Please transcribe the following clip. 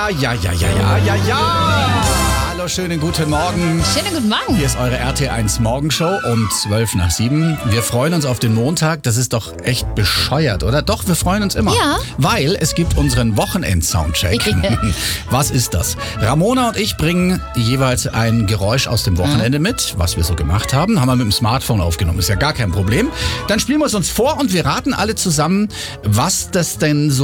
Ja. Hallo, schönen guten Morgen. Schönen guten Morgen. Hier ist eure RT1 Morgenshow um 6:12. Wir freuen uns auf den Montag. Das ist doch echt bescheuert, oder? Doch, wir freuen uns immer. Ja. Weil es gibt unseren Wochenend-Soundcheck. Was ist das? Ramona und ich bringen jeweils ein Geräusch aus dem Wochenende mit, was wir so gemacht haben. Haben wir mit dem Smartphone aufgenommen, ist ja gar kein Problem. Dann spielen wir es uns vor und wir raten alle zusammen, was das denn so